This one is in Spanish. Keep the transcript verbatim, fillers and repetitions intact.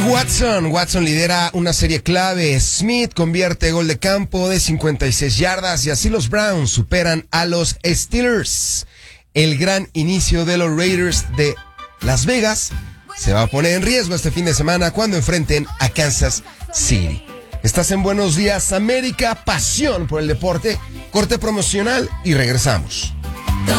Watson, Watson lidera una serie clave. Smith convierte gol de campo de cincuenta y seis yardas y así los Browns superan a los Steelers. El gran inicio de los Raiders de Las Vegas se va a poner en riesgo este fin de semana cuando enfrenten a Kansas City. Estás en Buenos Días América, pasión por el deporte, corte promocional y regresamos.